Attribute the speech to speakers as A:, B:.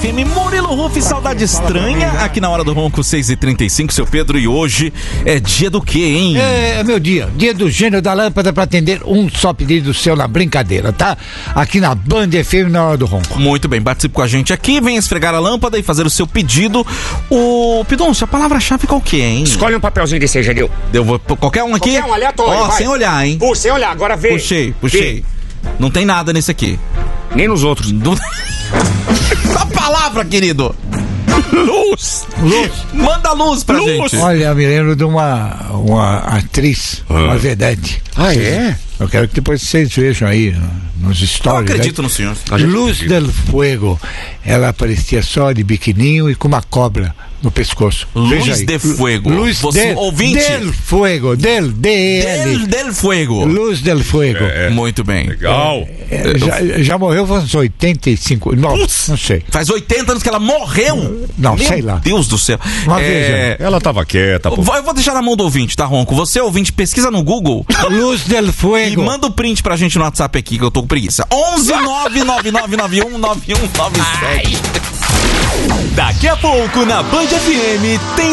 A: FM. Murilo Ruff, Saudade Estranha, aqui na Hora do Ronco, 6h35, seu Pedro. E hoje é dia do quê, hein?
B: É meu dia do gênio da lâmpada pra atender um só pedido seu na brincadeira, tá? Aqui na Band FM, na Hora do Ronco.
A: Muito bem, participe com a gente aqui, vem esfregar a lâmpada e fazer o seu pedido. O Pidoncio, a palavra-chave qual que é, hein?
C: Escolhe um papelzinho desse aí, Jadil.
A: Eu vou qualquer um aqui?
C: Qualquer um, aleatório,
A: Ó,
C: vai.
A: sem olhar, hein?
C: Sem olhar, agora vê.
A: Puxei.
C: Vê.
A: Não tem nada nesse aqui.
C: Nem nos outros.
A: A palavra, querido! Luz! Manda luz pra gente!
B: Olha, eu me lembro de uma atriz, uma vedete.
C: Ah, é?
B: Eu quero que depois vocês vejam aí nos
A: Eu
B: stories.
A: acredito no senhor.
B: Luz del Fuego. Ela aparecia só de biquininho e com uma cobra no pescoço.
A: Luz de Fuego.
B: Luz
A: Você, ouvinte?
B: del Fuego. D-E-L.
A: Del Fuego.
B: Luz del Fuego.
A: Muito bem.
D: Legal.
B: Já morreu faz uns 85. Não sei.
A: Faz 80 anos que ela morreu.
B: Não,
A: Meu
B: sei lá.
A: Deus do céu.
B: Uma vez,
D: Ela tava quieta, pô.
A: Eu vou deixar na mão do ouvinte, tá, Ronco? Você, ouvinte, pesquisa no Google
B: Luz del
A: e
B: Fuego.
A: manda o print pra gente no WhatsApp aqui, que eu tô com preguiça. 11-99991-9197.
E: Daqui a pouco na Band FM tem